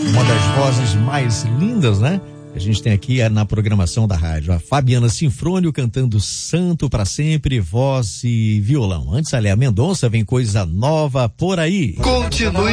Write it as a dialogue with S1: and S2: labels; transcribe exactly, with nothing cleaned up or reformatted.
S1: Uma das vozes mais lindas, né? A gente tem aqui na programação da rádio, a Fabiana Sinfrônio cantando Santo pra Sempre, voz e violão. Antes, a Léa Mendonça, vem coisa nova por aí.
S2: Continue